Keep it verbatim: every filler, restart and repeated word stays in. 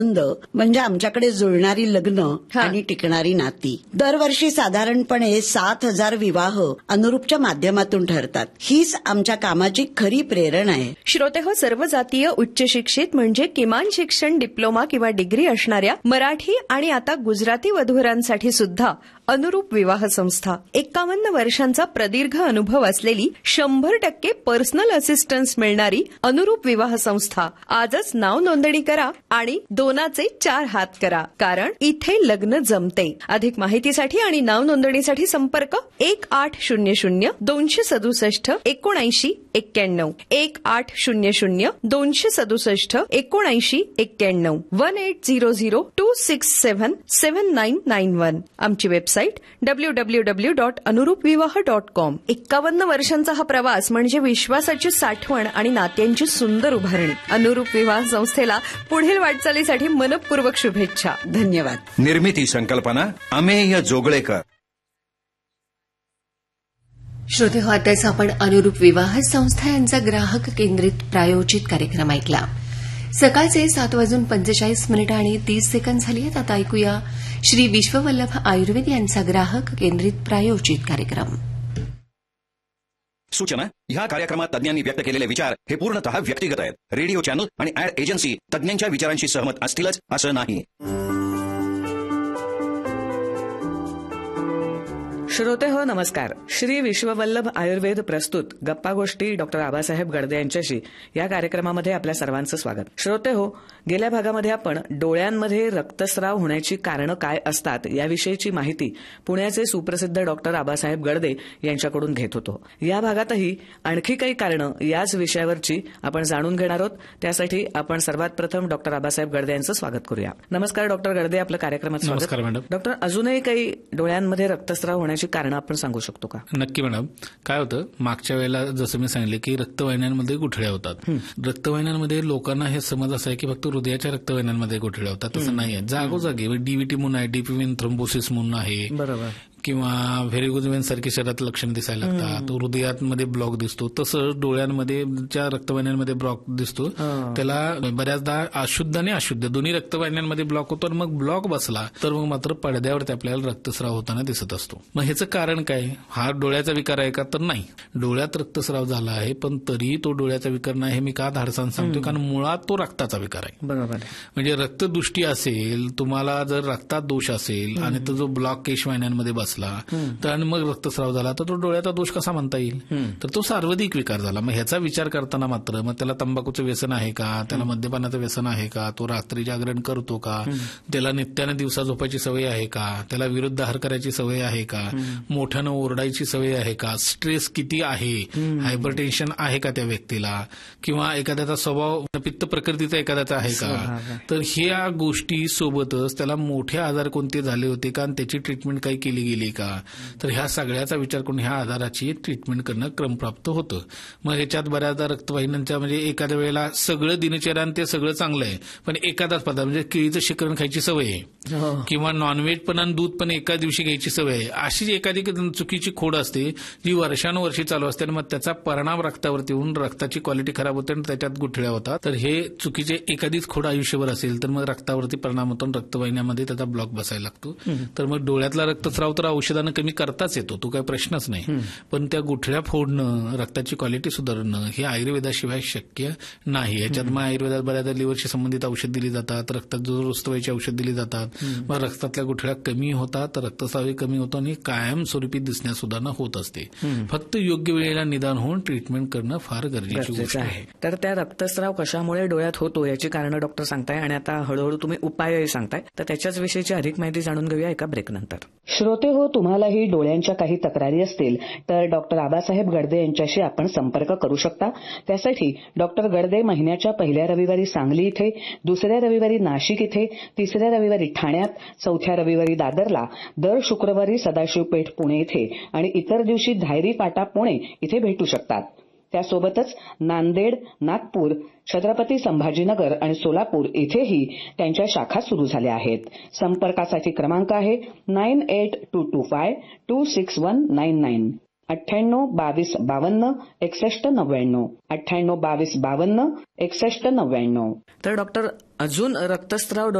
म्हणजे आमच्याकडे जुळणारी लग्न आणि टिकणारी नाती. दरवर्षी साधारणपणे सात हजार विवाह अनुरूपच्या माध्यमातून ठरतात. हीच आमच्या कामाची खरी प्रेरणा आहे. श्रोतेहो, सर्व जातीय उच्च शिक्षित म्हणजे किमान शिक्षण डिप्लोमा किंवा डिग्री असणाऱ्या मराठी आणि आता गुजराती वधूवरांसाठी सुद्धा अनुरूप विवाह संस्था, एक्कावन्न वर्षांचा प्रदीर्घ अनुभव असलेली, शंभर टक्के पर्सनल असिस्टन्स मिळणारी अनुरूप विवाह संस्था. आजच नाव नोंदणी करा आणि दोनाचे चार हात करा, कारण इथे लग्न जमते. अधिक माहितीसाठी आणि नाव नोंदणीसाठी संपर्क एक आठ शून्य शून्य दोनशे सदुसष्ट एकोणऐंशी एक्क्याण्णव एक आठ शून्य शून्य दोनशे सदुसष्ट एकोणऐंशी एक्क्याण्णव one eight zero zero to six seven seven nine nine one. आमची website W W W dot अनुरूप विवाह डॉट कॉम. एक्कावन्न वर्षांचा हा प्रवास म्हणजे विश्वासाची साठवण आणि नात्यांची सुंदर उभारणी. अनुरूप विवाह संस्थेला पुढील वाटचालीसाठी मनपूर्वक शुभेच्छा. धन्यवाद. निर्मिती संकल्पना अमेय जोगळेकर. श्रोते हो, आताच आपण अनुरूप विवाह संस्था यांचा ग्राहक केंद्रित प्रायोजित कार्यक्रम ऐकला. सकाळचे सात वाजून पंचेचाळीस मिनिटं आणि तीस सेकंद झाली आहेत. आता ऐकूया श्री विश्ववल्लभ आयुर्वेद यांचा ग्राहक केंद्रित प्रायोजित कार्यक्रम. सूचना: ह्या कार्यक्रमात तज्ञांनी व्यक्त केलेले विचार हे पूर्णतः व्यक्तिगत आहेत. रेडिओ चॅनल आणि ऍड एजन्सी तज्ञांच्या विचारांशी सहमत असतीलच असं नाही. श्रोते हो, नमस्कार. श्री विश्ववल्लभ आयुर्वेद प्रस्तुत गप्पा गोष्टी डॉक्टर आबासाहेब गडदे यांच्याशी या कार्यक्रमामध्ये आपल्या सर्वांचं स्वागत. श्रोते हो, गेल्या भागामध्ये आपण डोळ्यांमध्ये रक्तस्राव होण्याची कारणं काय असतात याविषयीची माहिती पुण्याचे सुप्रसिद्ध डॉक्टर आबासाहेब गडदे यांच्याकडून घेत होतो. या भागातही आणखी काही कारणं याच विषयावरची आपण जाणून घेणार आहोत. त्यासाठी आपण सर्वात प्रथम डॉक्टर आबासाहेब गडदे यांचं स्वागत करूया. नमस्कार डॉक्टर गडदे, आपलं कार्यक्रमात स्वागत. नमस्कार मॅडम. डॉक्टर, अजूनही काही डोळ्यांमध्ये रक्तस्राव होण्याची कारण आपण सांगू शकतो का? नक्की मॅडम. काय होतं, मागच्या वेळेला जसं मी सांगितले की रक्तवाहिन्यांमध्ये गुठळ्या होतात. रक्तवाहिन्यांमध्ये लोकांना हे समज असं आहे की फक्त हृदयाच्या रक्तवाहिन्यांमध्ये गुठळ्या होतात. तसं नाही आहे. जागोजागी डीव्हीटी म्हणून आहे, डीपी वेन थ्रोम्बोसिस म्हणून आहे, बरोबर, किंवा व्हेरिगोज वेन सारखी शरीरात लक्षण दिसायला लागतात. तो हृदयामध्ये ब्लॉक दिसतो. तसं डोळ्यांमध्ये ज्या रक्तवाहिन्यांमध्ये ब्लॉक दिसतो त्याला बऱ्याचदा अशुद्ध आणि अशुद्ध दोन्ही रक्तवाहिन्यांमध्ये ब्लॉक होतो. आणि मग ब्लॉक बसला तर मग मात्र पडद्यावरती आपल्याला रक्तस्राव होताना दिसत असतो. मग ह्याचं कारण काय? हा डोळ्याचा विकार आहे का? तर नाही. डोळ्यात रक्तस्राव झाला आहे पण तरी तो डोळ्याचा विकार नाही हे मी का धाडसान सांगतो, कारण मुळात तो रक्ताचा विकार आहे. बरोबर. म्हणजे रक्तदृष्टी असेल, तुम्हाला जर रक्तात दोष असेल आणि तो जो ब्लॉक केशवाहिन्यांमध्ये बसला तर आणि मग रक्तस्राव झाला तर तो डोळ्याचा दोष कसा म्हणता येईल? तर तो सार्वधिक विकार झाला. मग ह्याचा विचार करताना मात्र मग त्याला तंबाखूचं व्यसन आहे का, त्याला मद्यपानाचं व्यसन आहे का, तो रात्री जागरण करतो का, त्याला नित्याने दिवसा झोपायची सवय आहे का, त्याला विरुद्ध आहार करायची सवय आहे का, मोठ्यानं ओरडायची सवय आहे का, स्ट्रेस किती आहे, हायपरटेन्शन आहे का त्या व्यक्तीला, किंवा एखाद्याचा स्वभाव पित्त प्रकृतीचा एखाद्याचा आहे का. तर ह्या गोष्टी सोबतच त्याला मोठे आजार कोणते झाले होते का आणि त्याची ट्रीटमेंट काही केली गेली का, तर ह्या सगळ्याचा विचार करून ह्या आजाराची ट्रीटमेंट करणं क्रमप्राप्त होतं. मग ह्याच्यात बऱ्याचदा रक्तवाहिन्यांच्या म्हणजे एखाद्या वेळेला सगळं दिनचर्या ते सगळं चांगलं आहे पण एखादाच पदार्थ म्हणजे केळीचं शिकरण खायची सवय आहे किंवा नॉनव्हेज पण आणि दूध पण एका दिवशी घ्यायची सवय आहे, अशी एखादी चुकीची खोड असते जी वर्षानुवर्षी चालू असते आणि मग त्याचा परिणाम रक्तावरती होऊन रक्ताची क्वालिटी खराब होते आणि त्याच्यात गुठळ्या होतात. तर हे चुकीचे एखादीच खोड आयुष्यभर असेल तर मग रक्तावरती परिणाम होतो आणि रक्तवाहिन्यामध्ये त्याचा ब्लॉक बसायला लागतो. तर मग डोळ्यातला रक्तस्राव तर औषधानं कमी करताच येतो, तो काही प्रश्नच नाही. पण त्या गुठळ्या फोडणं, रक्ताची क्वालिटी सुधारणं हे आयुर्वेदाशिवाय शक्य नाही. याच्यात मग आयुर्वेदात बऱ्याचदा लिव्हरशी संबंधित औषध दिली जातात, रक्तात दुरुस्त व्हायची औषध दिली जातात, मग रक्तातल्या गुठळ्या कमी होतात, रक्तस्रावही कमी होतो आणि कायमस्वरूपी दिसण्यास सुधारणा होत असते. फक्त योग्य वेळेला निदान होऊन ट्रीटमेंट करणं फार गरजेची गोष्ट आहे. तर त्या रक्तस्राव कशामुळे डोळ्यात होतो याची कारणं डॉक्टर सांगताय आणि आता हळूहळू तुम्ही उपायही सांगताय, तर त्याच्याच विषयीची अधिक माहिती जाणून घेऊया एका ब्रेकनंतर. श्रोते हो, तुम्हालाही डोळ्यांच्या काही तक्रारी असतील तर डॉक्टर आबासाहेब गडदे यांच्याशी आपण संपर्क करू शकता. त्यासाठी डॉक्टर गडदे महिन्याच्या पहिल्या रविवारी सांगली इथे, दुसऱ्या रविवारी नाशिक इथे, तिसऱ्या रविवारी ठाण्यात, चौथ्या रविवारी दादरला, दर शुक्रवारी सदाशिव पेठ पुणे इथे आणि इतर दिवशी धायरी फाटा पुणे इथे भेटू शकतात. त्यासोबतच नांदेड, नागपूर, छत्रपती संभाजीनगर आणि सोलापूर इथेही त्यांच्या शाखा सुरू झाल्या आहेत. संपर्कासाठी क्रमांक आहे nine eight to to five to six one nine nine. अठ्ठ्याण्णव बावीस बावन्न एकसष्ट नव्याण्णव अठ्ठ्याण्णव बावीस बावन्न एकसष्ट नव्याण्णव. तर डॉक्टर, अजून रक्तस्राव